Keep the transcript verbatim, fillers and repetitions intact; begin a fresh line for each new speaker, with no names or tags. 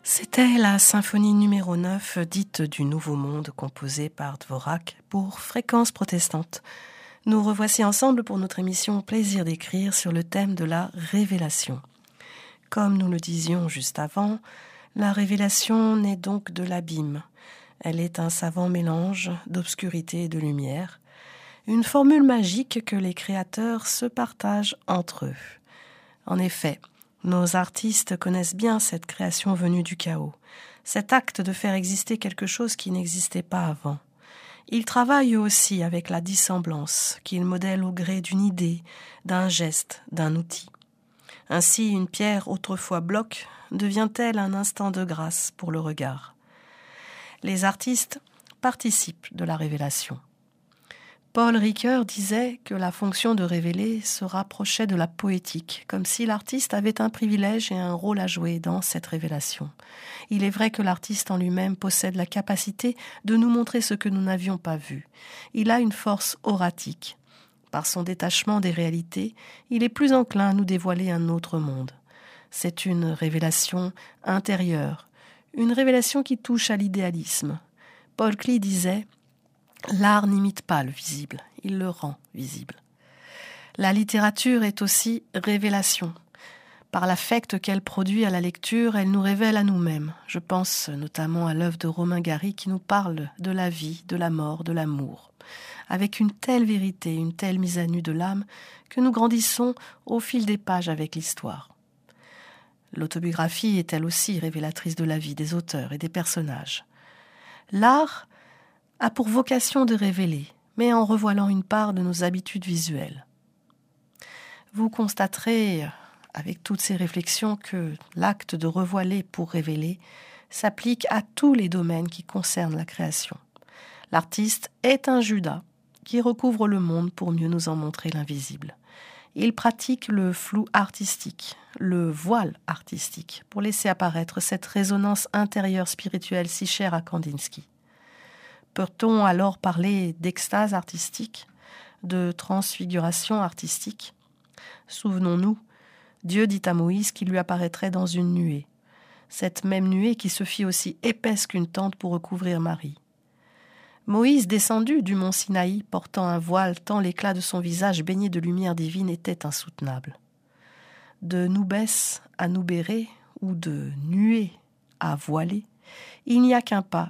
C'était la symphonie numéro neuf, dite du Nouveau Monde, composée par Dvorak pour Fréquence protestante. Nous revoici ensemble pour notre émission Plaisir d'écrire sur le thème de la révélation. Comme nous le disions juste avant, la révélation naît donc de l'abîme. Elle est un savant mélange d'obscurité et de lumière, une formule magique que les créateurs se partagent entre eux. En effet, nos artistes connaissent bien cette création venue du chaos, cet acte de faire exister quelque chose qui n'existait pas avant. Ils travaillent eux aussi avec la dissemblance, qu'ils modèlent au gré d'une idée, d'un geste, d'un outil. Ainsi, une pierre autrefois bloc devient-elle un instant de grâce pour le regard. Les artistes participent de la révélation. Paul Ricoeur disait que la fonction de révéler se rapprochait de la poétique, comme si l'artiste avait un privilège et un rôle à jouer dans cette révélation. Il est vrai que l'artiste en lui-même possède la capacité de nous montrer ce que nous n'avions pas vu. Il a une force oratique. Par son détachement des réalités, il est plus enclin à nous dévoiler un autre monde. C'est une révélation intérieure, une révélation qui touche à l'idéalisme. Paul Klee disait « L'art n'imite pas le visible, il le rend visible ». La littérature est aussi révélation. Par l'affect qu'elle produit à la lecture, elle nous révèle à nous-mêmes. Je pense notamment à l'œuvre de Romain Gary qui nous parle de la vie, de la mort, de l'amour. Avec une telle vérité, une telle mise à nu de l'âme, que nous grandissons au fil des pages avec l'histoire. L'autobiographie est elle aussi révélatrice de la vie des auteurs et des personnages. L'art a pour vocation de révéler, mais en revoilant une part de nos habitudes visuelles. Vous constaterez, avec toutes ces réflexions, que l'acte de revoiler pour révéler s'applique à tous les domaines qui concernent la création. L'artiste est un Judas qui recouvre le monde pour mieux nous en montrer l'invisible. Il pratique le flou artistique, le voile artistique, pour laisser apparaître cette résonance intérieure spirituelle si chère à Kandinsky. Peut-on alors parler d'extase artistique, de transfiguration artistique ? Souvenons-nous, Dieu dit à Moïse qu'il lui apparaîtrait dans une nuée, cette même nuée qui se fit aussi épaisse qu'une tente pour recouvrir Marie. Moïse, descendu du mont Sinaï, portant un voile tant l'éclat de son visage baigné de lumière divine était insoutenable. De Noubès à Noubéré, ou de nuée à voilée, il n'y a qu'un pas